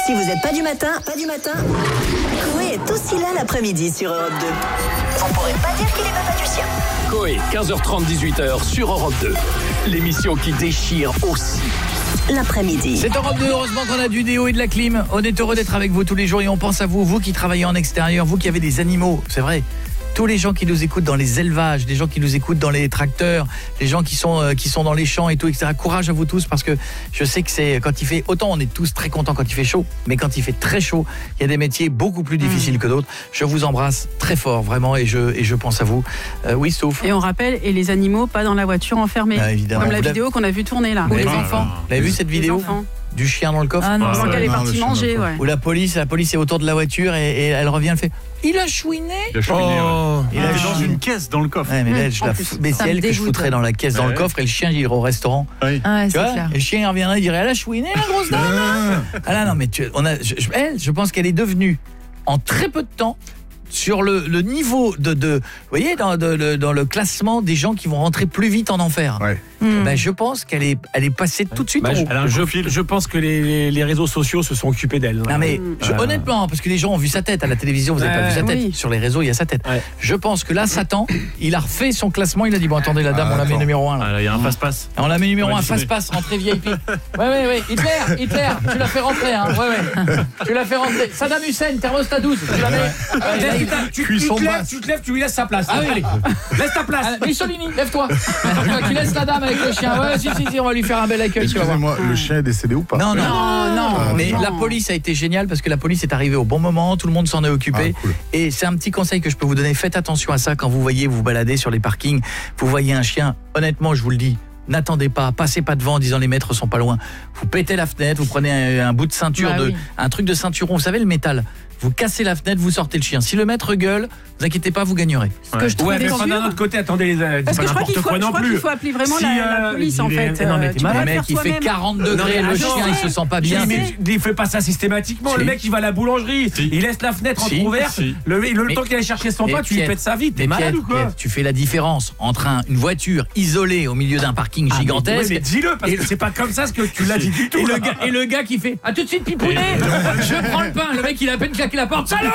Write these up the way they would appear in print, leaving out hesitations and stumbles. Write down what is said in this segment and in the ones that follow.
Si vous n'êtes pas du matin, Coé est aussi là l'après-midi sur Europe 2. On pourrait pas dire qu'il est papa du sien. Coé, 15h30, 18h sur Europe 2. L'émission qui déchire aussi l'après-midi. C'est Europe 2, heureusement qu'on a du déo et de la clim. On est heureux d'être avec vous tous les jours et on pense à vous, vous qui travaillez en extérieur, vous qui avez des animaux, c'est vrai. Tous les gens qui nous écoutent dans les élevages, des gens qui nous écoutent dans les tracteurs, les gens qui sont dans les champs et tout, etc. Courage à vous tous parce que je sais que c'est quand il fait autant on est tous très contents quand il fait chaud, mais quand il fait très chaud, il y a des métiers beaucoup plus difficiles que d'autres. Je vous embrasse très fort vraiment et je pense à vous. Oui, sauf. Et on rappelle et les animaux pas dans la voiture enfermés. Évidemment. Comme la vidéo qu'on a vu tourner là. Ou les enfants. Vous avez vu cette vidéo du chien dans le coffre? Ah non, qu'elle est partie manger, ouais. Où la police est autour de la voiture et elle revient, elle fait il a chouiné. Il était dans une caisse dans le coffre. Ouais, mais là, mais c'est elle que je foutrais dans la caisse dans le coffre et le chien il irait au restaurant. Oui. Ah ouais, tu vois, et le chien il reviendrait, il dirait elle a chouiné la grosse dame. Ah là non mais je pense qu'elle est devenue en très peu de temps sur le niveau de vous voyez dans le classement des gens qui vont rentrer plus vite en enfer. Ouais. Ben, je pense qu'elle est passée tout de suite en haut. Je pense que les réseaux sociaux se sont occupés d'elle. Non mais honnêtement, parce que les gens ont vu sa tête à la télévision, vous n'avez pas vu sa tête. Oui. Sur les réseaux, il y a sa tête. Ouais. Je pense que là, Satan, il a refait son classement. Il a dit bon, attendez, la dame, on la met numéro 1 là. Il y a un passe-passe. On la met numéro 1, Ouais, passe-passe, entrée VIP. Ouais. Hitler, tu l'as fait rentrer, hein. Ouais. Tu l'as fait rentrer. Saddam Hussein, thermostat 12. Tu la mets. Tu te lèves, tu lui laisses sa place. Ah oui. Allez, laisse ta place. Mussolini, lève-toi. Tu laisses la dame avec le chien. Ouais, si, on va lui faire un bel accueil. Tu vas voir. Excusez-moi, le chien est décédé ou pas? Non. Mais non. la police a été géniale parce que la police est arrivée au bon moment, tout le monde s'en est occupé. Ah, cool. Et c'est un petit conseil que je peux vous donner, faites attention à ça quand vous vous baladez sur les parkings, vous voyez un chien, honnêtement je vous le dis, n'attendez pas, passez pas devant en disant les maîtres sont pas loin. Vous pétez la fenêtre, vous prenez un bout de ceinture, un truc de ceinturon, vous savez le métal. Vous cassez la fenêtre, vous sortez le chien. Si le maître gueule, vous inquiétez pas, vous gagnerez. Ce que je trouve mais d'un autre côté, attendez, parce que je crois qu'il faut appeler vraiment la police en fait. Non mais t'es malade. Le mec il fait 40 degrés, le chien il se sent pas bien. Mais il fait pas ça systématiquement. Le mec il va à la boulangerie, il laisse la fenêtre entrouverte. Le temps qu'il aille chercher son pain, tu lui pètes sa vie. T'es malade ou quoi? Tu fais la différence entre une voiture isolée au milieu d'un parking gigantesque. Mais dis-le parce que c'est pas comme ça ce que tu l'as dit du tout. Et le gars qui fait tout de suite pipounet, je prends le pain. Le mec il a à peine claqué la porte. Salaud!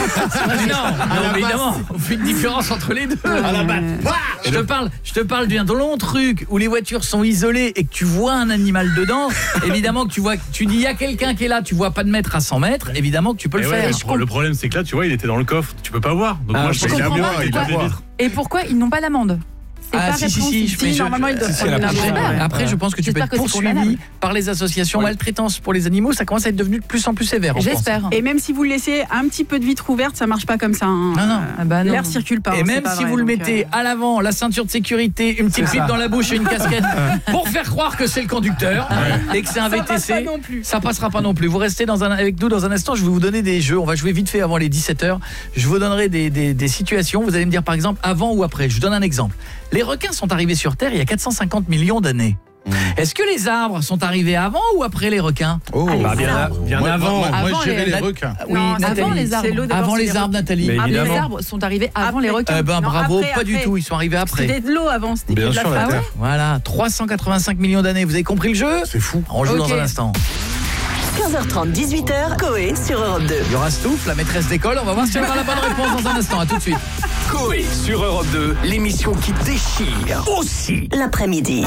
Non, évidemment, on fait une différence entre les deux. À la batte. Je te parle d'un long truc où les voitures sont isolées et que tu vois un animal dedans. Évidemment que tu dis il y a quelqu'un qui est là, tu vois pas de mètre à 100 mètres, évidemment que tu peux le faire. Le problème c'est que là, tu vois, il était dans le coffre, tu peux pas voir. Donc moi je comprends pas il a voir. Et pourquoi ils n'ont pas d'amende? Normalement ils doivent prendre une amende. Après je pense que tu peux être poursuivi par les associations. Maltraitance pour les animaux, ça commence à être devenu de plus en plus sévère. J'espère. Et même si vous le laissez un petit peu de vitre ouverte, ça marche pas comme ça. Non. L'air circule pas. Et même si vous le mettez à l'avant, la ceinture de sécurité, une petite pipe dans la bouche et une casquette pour faire croire que c'est le conducteur et que c'est un VTC, ça passera pas non plus. Vous restez avec nous dans un instant, je vais vous donner des jeux, on va jouer vite fait avant les 17h. Je vous donnerai des situations, vous allez me dire par exemple avant ou après. Je vous donne un exemple. Les requins sont arrivés sur Terre il y a 450 millions d'années. Est-ce que les arbres sont arrivés avant ou après les requins? Bien avant. Moi je dirais les requins. Oui, avant les arbres. Avant les arbres, Nathalie. Les arbres sont arrivés avant les requins. Bravo, pas du tout, ils sont arrivés après. C'était de l'eau avant, c'était Bien de la sûr, la terre. Terre. Voilà, 385 millions d'années, vous avez compris le jeu? C'est fou. On joue dans un instant. 15h30, 18h, Coé sur Europe 2. Il y aura Stouff, la maîtresse d'école, on va voir si elle aura la bonne réponse dans un instant, à tout de suite. Coé sur Europe 2, l'émission qui déchire aussi L'après-midi.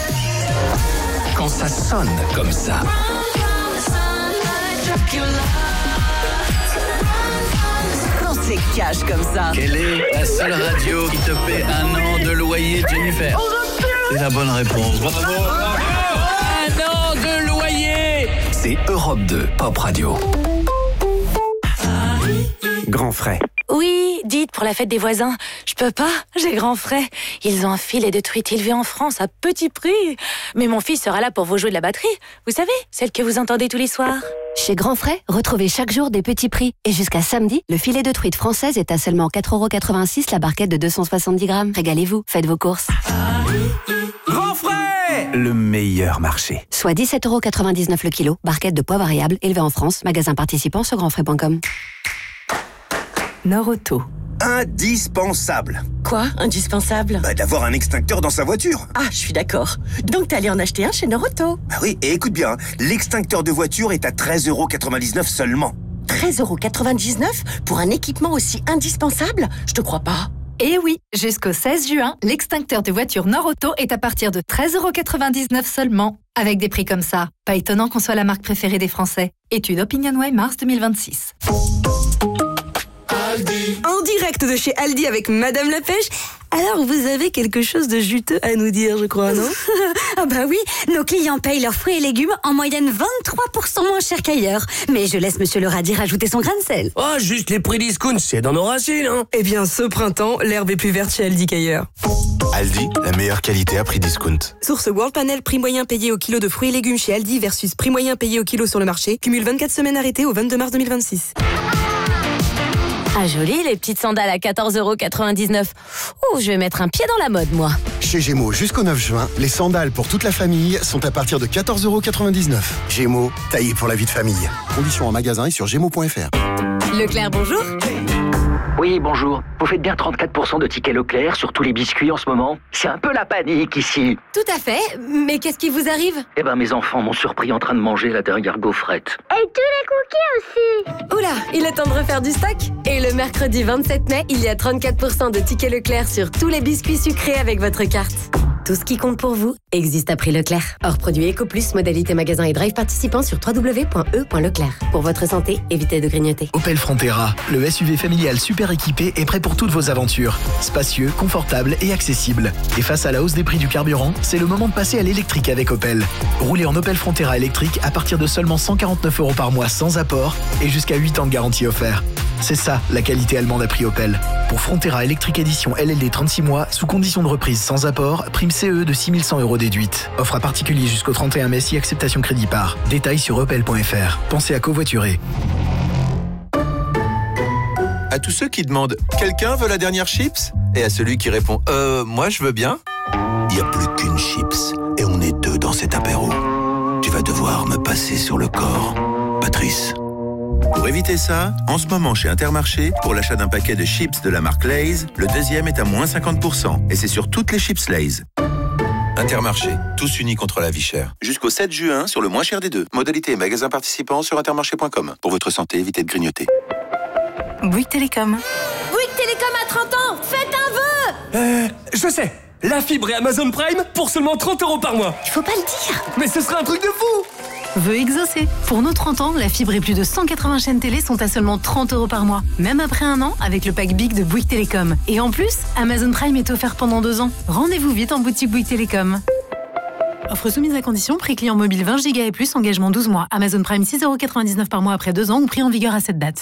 quand ça sonne comme ça. Quand c'est cash comme ça. Quelle est la seule radio qui te paie 1 an de loyer, Jennifer? C'est la bonne réponse. Bravo. 1 an de loyer. C'est Europe 2, Pop Radio. Grand frais. Oui, dites, pour la fête des voisins, je peux pas, j'ai grand frais. Ils ont un filet de truite élevé en France à petit prix. Mais mon fils sera là pour vous jouer de la batterie. Vous savez, celle que vous entendez tous les soirs. Chez Grand Frais, retrouvez chaque jour des petits prix. Et jusqu'à samedi, le filet de truite française est à seulement 4,86 € la barquette de 270 grammes. Régalez-vous, faites vos courses. Grand frais, le meilleur marché. Soit 17,99 € le kilo, barquette de poids variable, élevée en France, magasin participant sur grandfrais.com. Nord Auto. indispensable. Quoi, indispensable? D'avoir un extincteur dans sa voiture. Ah, je suis d'accord. Donc t'es allé en acheter un chez Norauto. Oui, et écoute bien, l'extincteur de voiture est à 13,99 € seulement. 13,99 € pour un équipement aussi indispensable? Je te crois pas. Eh oui, jusqu'au 16 juin, l'extincteur de voiture Norauto est à partir de 13,99 € seulement. Avec des prix comme ça, pas étonnant qu'on soit la marque préférée des Français. Étude OpinionWay mars 2026. En direct de chez Aldi avec Madame la Pêche. Alors, vous avez quelque chose de juteux à nous dire, je crois, non? Ah bah oui, nos clients payent leurs fruits et légumes en moyenne 23% moins cher qu'ailleurs. Mais je laisse Monsieur le radis rajouter son grain de sel. Oh, juste les prix discount, c'est dans nos racines, hein. Eh bien, ce printemps, l'herbe est plus verte chez Aldi qu'ailleurs. Aldi, la meilleure qualité à prix discount. Source World Panel, prix moyen payé au kilo de fruits et légumes chez Aldi versus prix moyen payé au kilo sur le marché. Cumule 24 semaines arrêtées au 22 mars 2026. Ah joli, les petites sandales à 14,99 €. Oh, je vais mettre un pied dans la mode, moi. Chez Gémeaux, jusqu'au 9 juin, les sandales pour toute la famille sont à partir de 14,99 €. Gémeaux, taillé pour la vie de famille. Conditions en magasin et sur gémeaux.fr. Leclerc, bonjour. Oui, bonjour. Vous faites bien 34% de tickets Leclerc sur tous les biscuits en ce moment? C'est un peu la panique ici. Tout à fait, mais qu'est-ce qui vous arrive? Eh ben, mes enfants m'ont surpris en train de manger la dernière gaufrette. Et tous les cookies aussi. Oula, il est temps de refaire du stock. Et le mercredi 27 mai, il y a 34% de tickets Leclerc sur tous les biscuits sucrés avec votre carte. Tout ce qui compte pour vous existe à prix Leclerc. Hors produit EcoPlus, modalité magasin et drive participant sur www.e.leclerc. Pour votre santé, évitez de grignoter. Opel Frontera, le SUV familial super équipé est prêt pour toutes vos aventures. Spacieux, confortable et accessible. Et face à la hausse des prix du carburant, c'est le moment de passer à l'électrique avec Opel. Roulez en Opel Frontera électrique à partir de seulement 149 € par mois sans apport et jusqu'à 8 ans de garantie offert. C'est ça, la qualité allemande à prix Opel. Pour Frontera électrique édition LLD 36 mois, sous condition de reprise sans apport, prime CE de 6 100 € déduite. Offre à particulier jusqu'au 31 mai si acceptation crédit par. Détails sur opel.fr. Pensez à covoiturer. À tous ceux qui demandent « Quelqu'un veut la dernière chips ?» et à celui qui répond « Moi je veux bien », il n'y a plus qu'une chips et on est deux dans cet apéro. Tu vas devoir me passer sur le corps, Patrice. Pour éviter ça, en ce moment chez Intermarché, pour l'achat d'un paquet de chips de la marque Lay's, le deuxième est à moins 50%. Et c'est sur toutes les chips Lay's. Intermarché, tous unis contre la vie chère. Jusqu'au 7 juin, sur le moins cher des deux. Modalité et magasin participants sur intermarché.com. Pour votre santé, évitez de grignoter. Bouygues Télécom. Bouygues Télécom à 30 ans, faites un vœu. Je sais. La fibre et Amazon Prime pour seulement 30 € par mois. Il faut pas le dire. Mais ce sera un truc de fou. Vœu exaucé. Pour nos 30 ans, la fibre et plus de 180 chaînes télé sont à seulement 30 € par mois. Même après un an, avec le pack Big de Bouygues Télécom. Et en plus, Amazon Prime est offert pendant 2 ans. Rendez-vous vite en boutique Bouygues Télécom. Offre soumise à condition, prix client mobile 20 Go et plus, engagement 12 mois. Amazon Prime 6,99 € par mois après 2 ans ou prix en vigueur à cette date.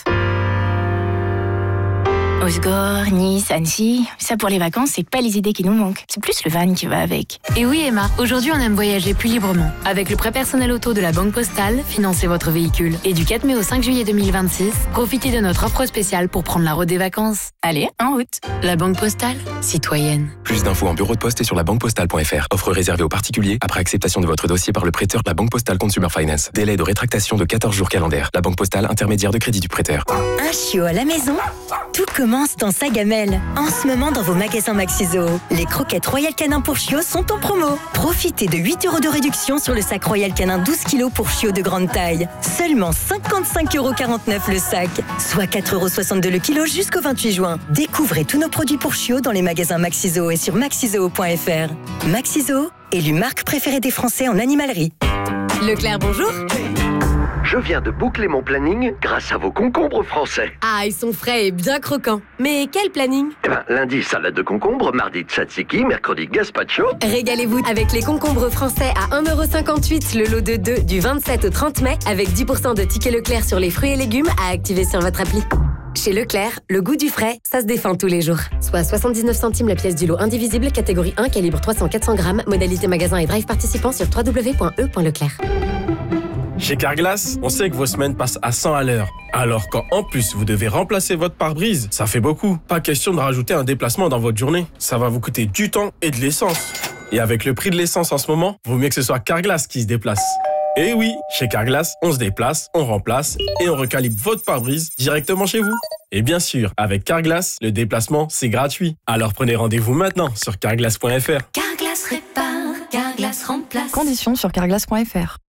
Osgore, Nice, Annecy, ça pour les vacances, c'est pas les idées qui nous manquent. C'est plus le van qui va avec. Et oui Emma, aujourd'hui on aime voyager plus librement. Avec le prêt personnel auto de la Banque Postale, financez votre véhicule. Et du 4 mai au 5 juillet 2026, profitez de notre offre spéciale pour prendre la route des vacances. Allez, en route. La Banque Postale, citoyenne. Plus d'infos en bureau de poste et sur labanquepostale.fr. Offre réservée aux particuliers après acceptation de votre dossier par le prêteur de la Banque Postale Consumer Finance. Délai de rétractation de 14 jours calendaires. La Banque Postale, intermédiaire de crédit du prêteur. Un chiot à la maison? Tout commence dans sa gamelle. En ce moment, dans vos magasins Maxiso, les croquettes Royal Canin pour chiots sont en promo. Profitez de 8 € de réduction sur le sac Royal Canin 12 kg pour chiots de grande taille. Seulement 55,49 € le sac, soit 4,62 € le kilo jusqu'au 28 juin. Découvrez tous nos produits pour chiots dans les magasins Maxiso et sur maxiso.fr. Maxiso, élu marque préférée des Français en animalerie. Leclerc, bonjour. Je viens de boucler mon planning grâce à vos concombres français. Ah, ils sont frais et bien croquants. Mais quel planning? Eh ben, lundi, salade de concombre, mardi, tzatziki, mercredi, gazpacho. Régalez-vous avec les concombres français à 1,58 € le lot de 2 du 27 au 30 mai avec 10% de tickets Leclerc sur les fruits et légumes à activer sur votre appli. Chez Leclerc, le goût du frais, ça se défend tous les jours. Soit 79 centimes la pièce du lot indivisible, catégorie 1, calibre 300-400 grammes, modalité magasin et drive participant sur www.e.leclerc. Chez Carglass, on sait que vos semaines passent à 100 à l'heure. Alors quand en plus vous devez remplacer votre pare-brise, ça fait beaucoup. Pas question de rajouter un déplacement dans votre journée. Ça va vous coûter du temps et de l'essence. Et avec le prix de l'essence en ce moment, vaut mieux que ce soit Carglass qui se déplace. Et oui, chez Carglass, on se déplace, on remplace et on recalibre votre pare-brise directement chez vous. Et bien sûr, avec Carglass, le déplacement, c'est gratuit. Alors prenez rendez-vous maintenant sur carglass.fr. Carglass répare, Carglass remplace. Conditions sur carglass.fr.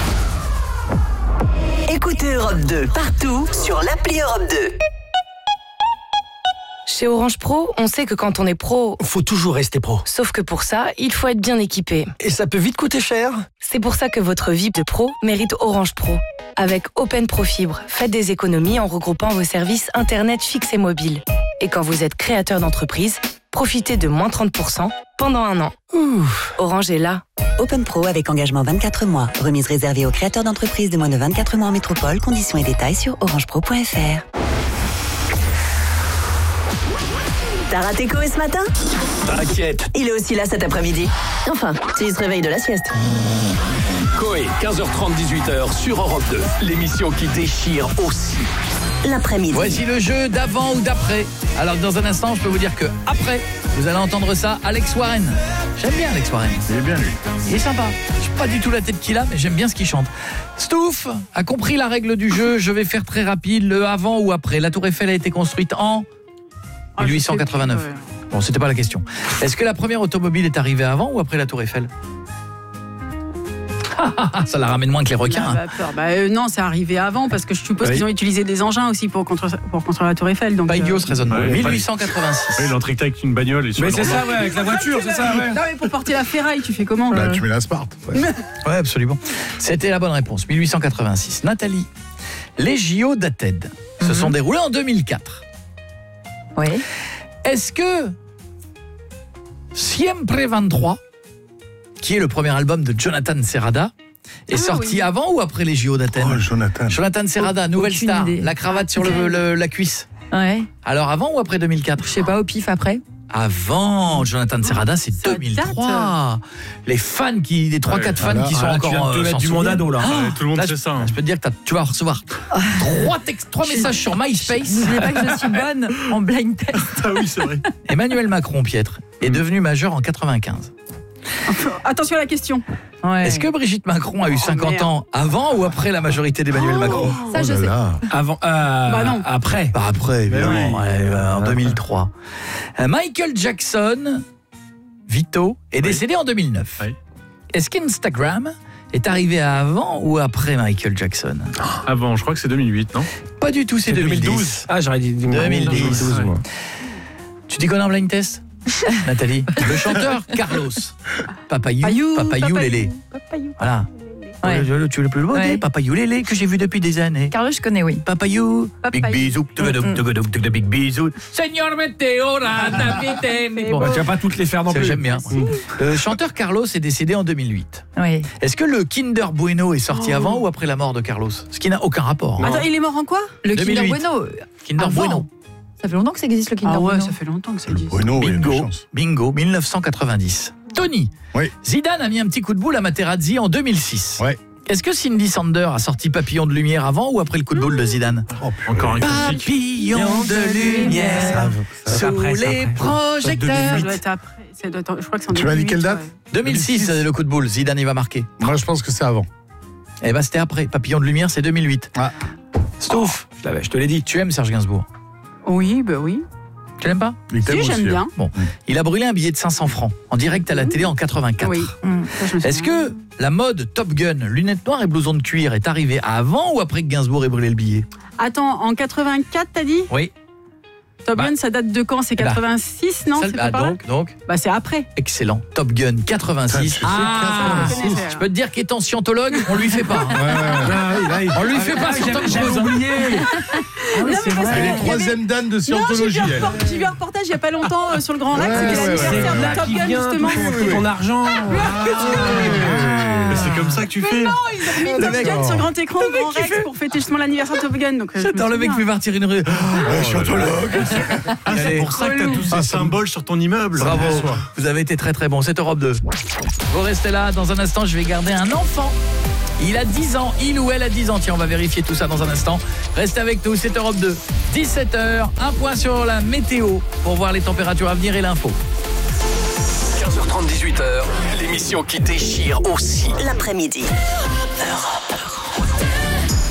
Écoutez Europe 2 partout sur l'appli Europe 2. Chez Orange Pro, on sait que quand on est pro, faut toujours rester pro. Sauf que pour ça, il faut être bien équipé. Et ça peut vite coûter cher. C'est pour ça que votre vie de pro mérite Orange Pro. Avec Open Pro Fibre, faites des économies en regroupant vos services Internet fixe et mobile. Et quand vous êtes créateur d'entreprise, profitez de moins 30% pendant 1 an. Orange est là. Open Pro avec engagement 24 mois. Remise réservée aux créateurs d'entreprises de moins de 24 mois en métropole. Conditions et détails sur orangepro.fr. T'as raté Koé ce matin ? T'inquiète. Il est aussi là cet après-midi. Enfin, s'il se réveille de la sieste. Koé, 15h30, 18h sur Europe 2. L'émission qui déchire aussi. L'après-midi. Voici le jeu d'avant ou d'après. Alors dans un instant, je peux vous dire que après, vous allez entendre ça, Alex Warren. J'aime bien Alex Warren. Il est bien lui. Il est sympa. Je sais pas du tout la tête qu'il a, mais j'aime bien ce qu'il chante. Stouff a compris la règle du jeu. Je vais faire très rapide. Le avant ou après. La Tour Eiffel a été construite en 1889. Bon, c'était pas la question. Est-ce que la première automobile est arrivée avant ou après la Tour Eiffel ? Ça la ramène moins que les requins. Non, c'est arrivé avant parce que je suppose qu'ils ont utilisé des engins aussi pour construire la Tour Eiffel. Donc pas idiot ce raisonnement. 1886. Oui, l'entrée avec une bagnole. Mais c'est ça, ouais, avec la voiture, c'est ça, ouais. Non, mais pour porter la ferraille, tu fais comment ? Tu mets la Smart. Ouais, absolument. C'était la bonne réponse. 1886. Nathalie, les JO d'Athènes se sont déroulés en 2004. Oui. Est-ce que Siempre 23, qui est le premier album de Jonathan Serrada, est sorti avant ou après les JO d'Athènes ? Oh, Jonathan Serrada, nouvelle star, idée. la cravate sur la cuisse. Ouais. Alors avant ou après 2004 ? Je sais pas, au pif après. Avant, Jonathan Serrada, c'est 2003. Les fans les 3-4 fans qui sont encore tu viens de te mettre du mandado là. Tout le monde sait ça. Je peux te dire que tu vas recevoir 3 messages sur MySpace. N'oubliez pas que je suis bonne en blind test. Ah oui, c'est vrai. Emmanuel Macron, Pietre, est devenu majeur en 95. Attention à la question. Ouais. Est-ce que Brigitte Macron a eu 50 ans avant ou après la majorité d'Emmanuel Macron ? Ça, je sais. Avant, non. après. Après, évidemment, oui. en 2003. Michael Jackson, Vito, est décédé en 2009. Oui. Est-ce qu'Instagram est arrivé avant ou après Michael Jackson ? Avant, je crois que c'est 2008, non ? Pas du tout, c'est 2012. Ah, j'aurais dit 2012. Moi. Tu t'y connais en blind test ? Nathalie, le chanteur Carlos, Papayou Lélé. Voilà. Ouais. Tu es le plus beau des Papayou Lélé que j'ai vu depuis des années. Carlos, je connais, oui. Papayou, big bisou, big bisou. Señor Meteora, Bon, tu vas pas toutes les faire non plus. J'aime bien. Le chanteur Carlos est décédé en 2008. Oui. Est-ce que le Kinder Bueno est sorti avant ou après la mort de Carlos ? Ce qui n'a aucun rapport. Attends, il est mort en quoi ? Le Kinder Bueno. Kinder Bueno. Ça fait longtemps que ça existe le Kinder Bueno. Ça fait longtemps que ça existe. Bingo, 1990. Tony, Zidane a mis un petit coup de boule à Materazzi en 2006. Ouais. Est-ce que Cindy Sander a sorti Papillon de lumière avant ou après le coup de boule de Zidane ? Encore un classique. Papillon de lumière sous les projecteurs. Ça doit être après. Je crois que c'est en 2008. Tu m'as dit quelle date ? 2006, le coup de boule. Zidane, il va marquer. Moi, je pense que c'est avant. Eh ben, c'était après. Papillon de lumière, c'est 2008. Stouff, je te l'ai dit. Tu aimes Serge Gainsbourg ? Oui, bah oui. Tu l'aimes pas ? Si, j'aime bien. Bon, il a brûlé un billet de 500 francs en direct à la télé en 84. Oui. Est-ce que la mode Top Gun, lunettes noires et blouson de cuir est arrivée avant ou après que Gainsbourg ait brûlé le billet ? Attends, en 84, t'as dit ? Oui. Top Gun, ça date de quand ? C'est 86, non ? C'est pas par là ? Donc bah c'est après. Excellent. Top Gun 86. Je peux te dire qu'étant scientologue, on lui fait pas. On lui fait pas sur Tom Cruise. J'avais oublié. C'est vrai. Elle est troisième dan de scientologie. J'ai vu un reportage il y a pas longtemps sur le Grand Rex, c'était l'anniversaire de Top Gun justement. Ton argent. C'est comme ça que tu fais. Non, ils ont mis Top Gun sur grand écran au Grand Rex pour fêter justement l'anniversaire de Top Gun. J'attends le mec fait partir une rue. Scientologue. C'est pour ça que t'as tous ces symboles sur ton immeuble. Bravo, vous avez été très très bon. C'est Europe 2. Vous restez là, dans un instant je vais garder un enfant. Il a 10 ans, il ou elle a 10 ans. Tiens, on va vérifier tout ça dans un instant. Restez avec nous, c'est Europe 2. 17h, un point sur la météo pour voir les températures à venir et l'info. 15h30, 18h, l'émission qui déchire aussi. L'après-midi.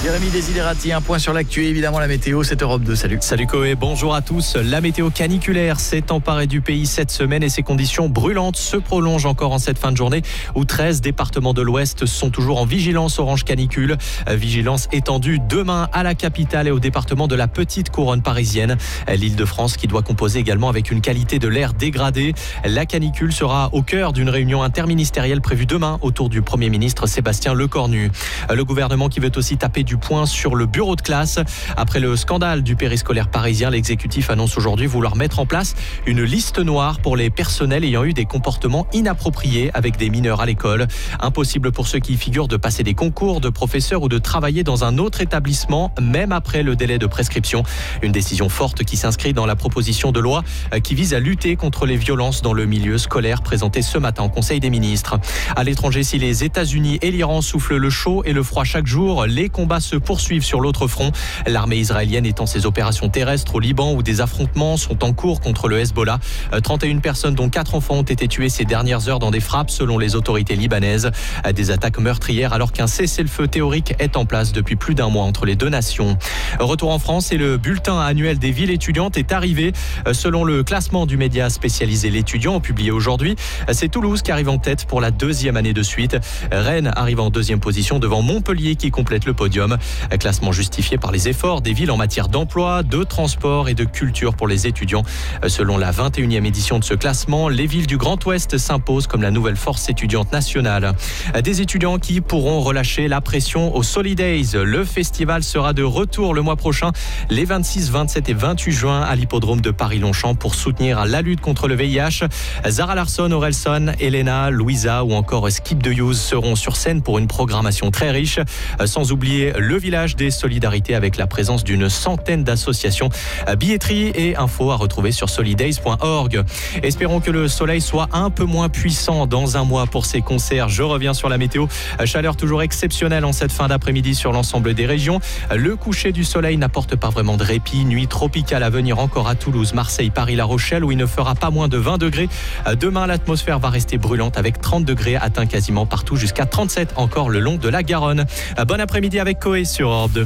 Jérémy Desiderati, un point sur l'actu, évidemment la météo, c'est Europe 2, salut. Salut Koé, bonjour à tous. La météo caniculaire s'est emparée du pays cette semaine et ces conditions brûlantes se prolongent encore en cette fin de journée où 13 départements de l'Ouest sont toujours en vigilance orange canicule. Vigilance étendue demain à la capitale et au département de la petite couronne parisienne. L'Île-de-France qui doit composer également avec une qualité de l'air dégradée. La canicule sera au cœur d'une réunion interministérielle prévue demain autour du Premier ministre Sébastien Lecornu. Le gouvernement qui veut aussi taper du poing sur le bureau de classe. Après le scandale du périscolaire parisien, l'exécutif annonce aujourd'hui vouloir mettre en place une liste noire pour les personnels ayant eu des comportements inappropriés avec des mineurs à l'école. Impossible pour ceux qui y figurent de passer des concours de professeurs ou de travailler dans un autre établissement, même après le délai de prescription. Une décision forte qui s'inscrit dans la proposition de loi qui vise à lutter contre les violences dans le milieu scolaire présentée ce matin au Conseil des ministres. À l'étranger, si les États-Unis et l'Iran soufflent le chaud et le froid chaque jour, les combats se poursuivent sur l'autre front. L'armée israélienne étend ses opérations terrestres au Liban où des affrontements sont en cours contre le Hezbollah. 31 personnes dont 4 enfants ont été tuées ces dernières heures dans des frappes selon les autorités libanaises. Des attaques meurtrières alors qu'un cessez-le-feu théorique est en place depuis plus d'un mois entre les deux nations. Retour en France et le bulletin annuel des villes étudiantes est arrivé. Selon le classement du média spécialisé L'Étudiant publié aujourd'hui, c'est Toulouse qui arrive en tête pour la 2e année de suite. Rennes arrive en 2e position devant Montpellier qui complète le podium. Classement justifié par les efforts des villes en matière d'emploi, de transport et de culture pour les étudiants. Selon la 21e édition de ce classement, les villes du Grand Ouest s'imposent comme la nouvelle force étudiante nationale. Des étudiants qui pourront relâcher la pression au Solidays. Le festival sera de retour le mois prochain, les 26, 27 et 28 juin à l'hippodrome de Paris-Longchamp pour soutenir la lutte contre le VIH. Zara Larsson, Orelsan, Elena, Louisa ou encore Skip de Hughes seront sur scène pour une programmation très riche. Sans oublier le village des solidarités avec la présence d'une centaine d'associations. Billetterie et infos à retrouver sur solidays.org. Espérons que le soleil soit un peu moins puissant dans un mois pour ces concerts. Je reviens sur la météo. Chaleur toujours exceptionnelle en cette fin d'après-midi sur l'ensemble des régions. Le coucher du soleil n'apporte pas vraiment de répit. Nuit tropicale à venir encore à Toulouse, Marseille, Paris, La Rochelle où il ne fera pas moins de 20 degrés. Demain, l'atmosphère va rester brûlante avec 30 degrés atteints quasiment partout jusqu'à 37 encore le long de la Garonne. Bon après-midi avec Koé sur Europe 2.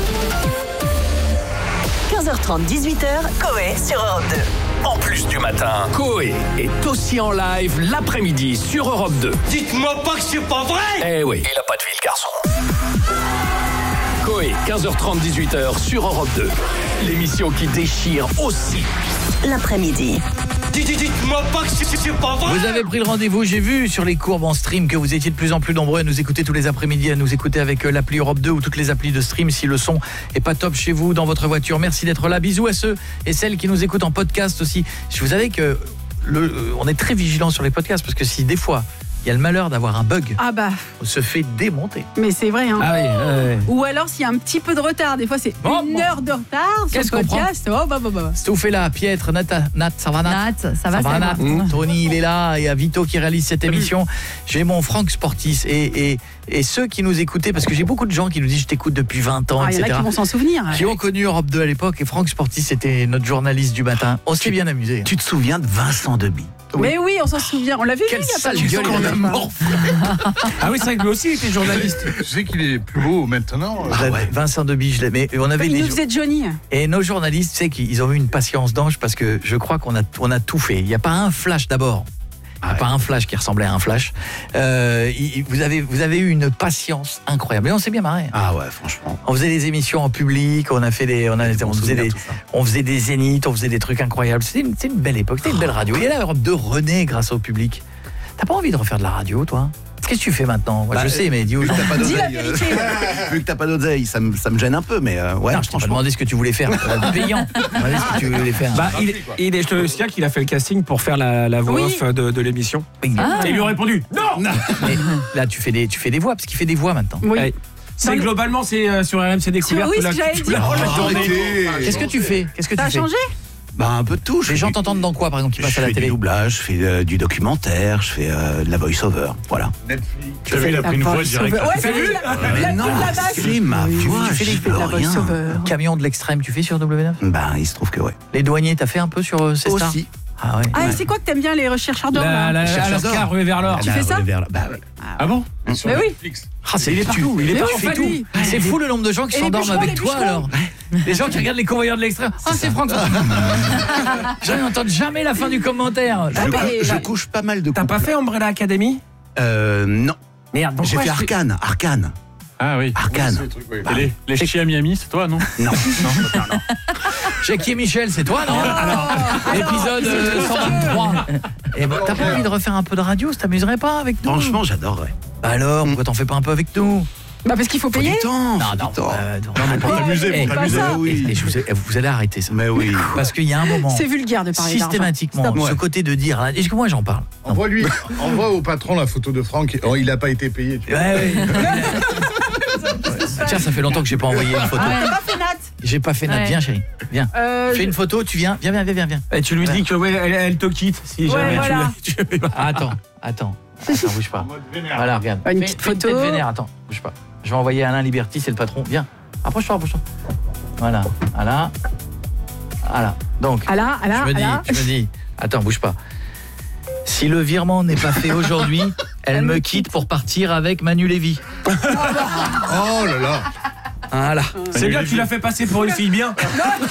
15h30, 18h, Koé sur Europe 2. En plus du matin, Koé est aussi en live l'après-midi sur Europe 2. Dites-moi pas que c'est pas vrai. Eh oui, il a pas de vie le garçon. Koé, 15h30, 18h sur Europe 2. L'émission qui déchire aussi l'après-midi. Dites-moi pas que c'est pas vrai. Vous avez pris le rendez-vous, j'ai vu sur les courbes en stream que vous étiez de plus en plus nombreux à nous écouter tous les après-midi, à nous écouter avec l'appli Europe 2 ou toutes les applis de stream si le son est pas top chez vous dans votre voiture. Merci d'être là. Bisous à ceux et celles qui nous écoutent en podcast aussi. Vous savez que on est très vigilant sur les podcasts parce que si des fois il y a le malheur d'avoir un bug. Ah bah. On se fait démonter. Mais c'est vrai, hein. Ah oui. Ou alors s'il y a un petit peu de retard, des fois c'est une heure de retard sur le podcast. Stouff est là, Pietre, Nat, ça va Nat? Ça va Nat. Tony, il est là, il y a Vito qui réalise cette émission. J'ai mon Franck Sportis et ceux qui nous écoutaient, parce que j'ai beaucoup de gens qui nous disent je t'écoute depuis 20 ans, etc. Il y en a qui vont s'en souvenir. Qui ont connu Europe 2 à l'époque et Franck Sportis c'était notre journaliste du matin. On s'est bien amusé. Tu te souviens de Vincent Deby? Mais oui, on s'en souvient, on l'a vu. Quelle sale gueule il a. Ah oui, c'est vrai que lui aussi il était journaliste. Tu sais qu'il est plus beau maintenant. Vincent Deby, je l'aimais. On avait il nous faisait Johnny. Et nos journalistes, tu sais qu'ils ont eu une patience d'ange parce que je crois qu'on a tout fait. Il n'y a pas un flash d'abord. Il n'y a pas un flash qui ressemblait à un flash. Vous avez eu une patience incroyable. Et on s'est bien marré. Ah ouais, franchement. On faisait des émissions en public, on faisait des zéniths, on faisait des trucs incroyables. C'était une belle époque, c'était une belle radio. Et là, Europe 2 renaît grâce au public. T'as pas envie de refaire de la radio, toi ? Qu'est-ce que tu fais maintenant? Moi, je sais, mais dis aux gens. Dis la vérité. Vu que t'as pas d'oseille, ça me gêne un peu, mais ouais. Non, je t'ai pas demandé ce que tu voulais faire. Payant. Demandé ce que tu voulais faire. Je te signale qu'il a fait le casting pour faire la voix off de l'émission. Et il lui a répondu non. Mais là, tu fais des voix, parce qu'il fait des voix maintenant. Oui. C'est globalement, c'est sur RMC Découverte. Oui, ce que j'allais dire. Qu'est-ce que tu fais? Ça a changé? Un peu de tout. Les gens t'entendent dans quoi, par exemple, qui passe à la télé? Je fais du doublage, je fais du documentaire, je fais de la voice-over, voilà. Netflix. Tu as fait la une voix directe. Mais non, c'est ma voix. Tu fais de la voice-over. Camion de l'extrême, tu fais sur W9? Il se trouve que ouais. Les douaniers, t'as fait un peu sur ces stars? Aussi. Ah ouais. C'est quoi que t'aimes bien, les rechercheurs d'or? L'Oscar, ruée vers l'or. Tu fais ça? Bah ouais. Ah bon? Mais oui. Ah, il est partout, il est partout. C'est fou le nombre de gens qui s'endorment avec toi alors. Les gens qui regardent les convoyeurs de l'extrême. Ah, c'est Franck. Je n'entends jamais la fin du commentaire. Je couche pas mal de coups. T'as pas fait Umbrella Academy? Non. Merde, j'ai fait Arcane. Ah oui. Arcane. Les chiens à Miami, c'est toi, non? Non. Jackie et Michel, c'est toi, non? Alors, épisode 123. Et ben, t'as pas envie de refaire un peu de radio? Ça t'amuserait pas avec nous? Franchement, j'adorerais. Alors, pourquoi t'en fais pas un peu avec nous? Bah parce qu'il faut payer. Du temps. Non, pour t'amuser, oui. Vous allez arrêter ça. Mais oui. Parce qu'il y a un moment. C'est vulgaire de parler systématiquement, d'argent. ce côté de dire. Est-ce que moi j'en parle? Envoie au patron la photo de Franck. Oh, il n'a pas été payé. Tu vois. Ouais. Tiens, ça fait longtemps que j'ai pas envoyé une photo. T'as pas fait Nat? J'ai pas fait Nat. Viens, chérie. Viens. Fais une photo. Tu viens. Viens. Et tu lui dis que elle te quitte si jamais voilà. tu Attends, bouge pas. Voilà, regarde. Une petite photo. Fais une tête vénère. Attends, bouge pas. Je vais envoyer Alain Liberty, c'est le patron. Viens. Approche-toi. Voilà. Donc, je me dis, attends, bouge pas. Si le virement n'est pas fait aujourd'hui, elle me quitte pour partir avec Manu Lévy. Oh là là. Voilà. C'est bien que tu l'as fait passer pour une fille bien.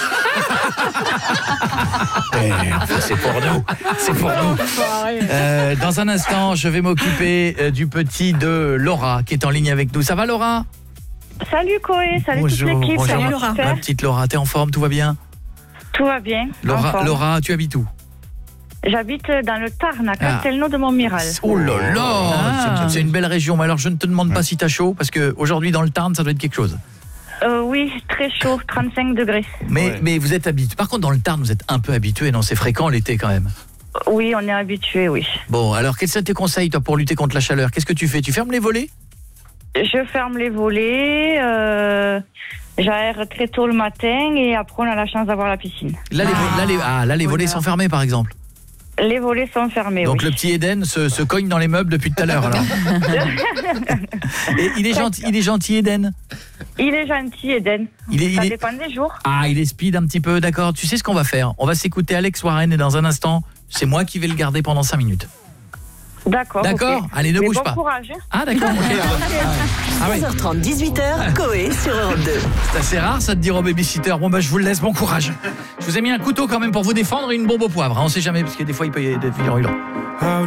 C'est pour nous. Dans un instant, je vais m'occuper du petit de Laura qui est en ligne avec nous. Ça va, Laura? Salut Koé, salut Bonjour, toute l'équipe. bonjour, Salut Laura. Laura. Ma petite Laura, t'es en forme? Tout va bien? Tout va bien. Laura, tu habites où? J'habite dans le Tarn, à Castelnau de Montmiral. Oh là là, c'est une belle région. Mais alors, je ne te demande pas si t'as chaud, parce qu'aujourd'hui, dans le Tarn, ça doit être quelque chose. Oui, très chaud, 35 degrés. Mais vous êtes habitué. Par contre, dans le Tarn, vous êtes un peu habitué, non? C'est fréquent l'été quand même. Oui, on est habitué, oui. Bon, alors, quels sont tes conseils, toi, pour lutter contre la chaleur? Qu'est-ce que tu fais? Tu fermes les volets? Je ferme les volets, j'aère très tôt le matin et après, on a la chance d'avoir la piscine. Là, les volets sont fermés, par exemple. Les volets sont fermés, donc oui. le petit Eden se cogne dans les meubles depuis tout à l'heure, alors. Et il est gentil, Eden? Il est gentil, Eden. Ça dépend des jours. Ah, il est speed un petit peu, d'accord. Tu sais ce qu'on va faire? On va s'écouter Alex Warren et dans un instant, c'est moi qui vais le garder pendant 5 minutes. D'accord. D'accord, okay. Allez, ne bouge pas. Bon courage. Ah, d'accord. 16h30, 18h, Koé sur Europe 2. C'est assez rare, ça, de dire au babysitter. Bon, bah, je vous le laisse, bon courage. Je vous ai mis un couteau quand même pour vous défendre et une bombe au poivre. On sait jamais, parce que des fois, il peut y avoir des virulents.